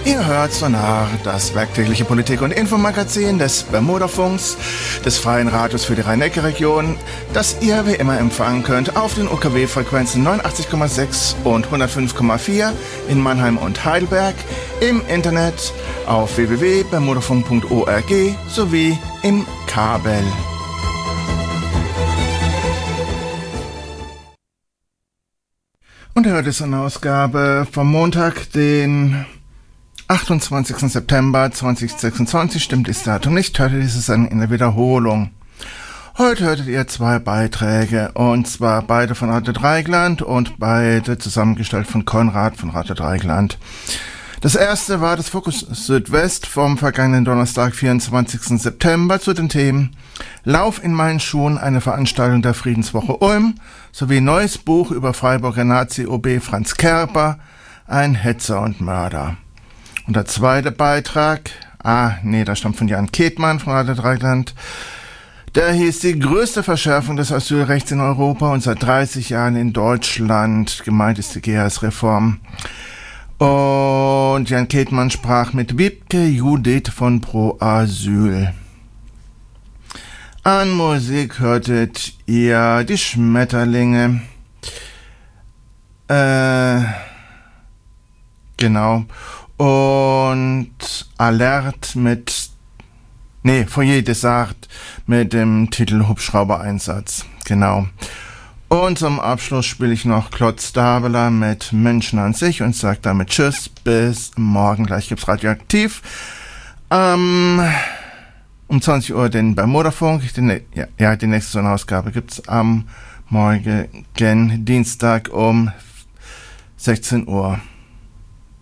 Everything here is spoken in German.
Ihr hört Sonar, das werktägliche Politik- und Infomagazin des Bermudafunks, des Freien Radios für die Rhein-Neckar-Region, das ihr wie immer empfangen könnt auf den UKW-Frequenzen 89,6 und 105,4 in Mannheim und Heidelberg, im Internet auf www.bermudafunk.org sowie im Kabel. Und heute ist eine Ausgabe vom Montag, den 28. September 2026, stimmt das Datum nicht, heute ist es dann in der Wiederholung. Heute hörtet ihr zwei Beiträge, und zwar beide von Radio Dreieckland und beide zusammengestellt von Konrad von Radio Dreieckland. Das erste war das Fokus Südwest vom vergangenen Donnerstag, 24. September, zu den Themen Lauf in meinen Schuhen, eine Veranstaltung der Friedenswoche Ulm, sowie neues Buch über Freiburger Nazi-OB Franz Kerper, ein Hetzer und Mörder. Und der zweite Beitrag, das stammt von Jan Ketmann von Radio Dreieckland. Der hieß die größte Verschärfung des Asylrechts in Europa und seit 30 Jahren in Deutschland. Gemeint ist die GEAS-Reform. Und Jan Ketmann sprach mit Wiebke Judith von Pro Asyl. An Musik hörtet ihr die Schmetterlinge. Genau. Und Alert Foyer des Arts mit dem Titel Hubschrauber-Einsatz. Genau. Und zum Abschluss spiele ich noch Claude Stabler mit Menschen an sich und sage damit Tschüss, bis morgen. Gleich gibt's Radioaktiv. Um 20 Uhr den Bermudafunk. Die nächste Sonntagausgabe gibt's am morgigen Dienstag um 16 Uhr.